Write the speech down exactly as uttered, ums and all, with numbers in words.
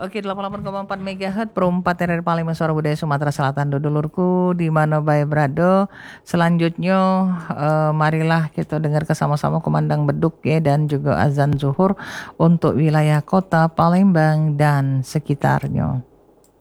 Oke, delapan puluh delapan koma empat megahertz perempat R R Palembang Suara Budaya Sumatera Selatan dulurku di mana bae berado. Selanjutnya eh, marilah kita dengar sama-sama kumandang beduk ya dan juga azan zuhur untuk wilayah kota Palembang dan sekitarnya.